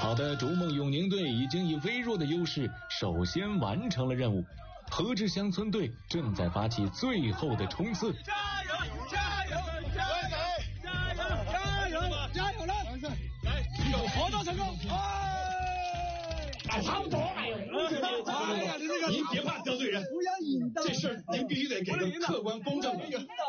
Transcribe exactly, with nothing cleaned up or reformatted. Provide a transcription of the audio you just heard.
好的，逐梦永宁队已经以微弱的优势首先完成了任务，何志乡村队正在发起最后的冲刺。 加油！加油！加油！加油！加油！加油了！来，活动成功！ 哎，差不多，哎呦， 哎呀，你这个您别怕得罪人， 不要引导， 这事儿您必须得给个客观公正的。